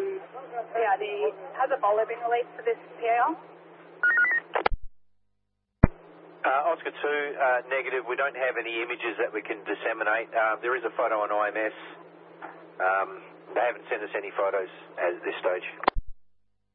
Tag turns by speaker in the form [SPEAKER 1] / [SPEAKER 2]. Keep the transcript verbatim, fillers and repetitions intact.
[SPEAKER 1] um, P I D, has a bowler been released for this P A R?
[SPEAKER 2] Uh, Oscar two, uh, negative. We don't have any images that we can disseminate. Uh, there is a photo on I M S. Um, they haven't sent us any photos at this stage.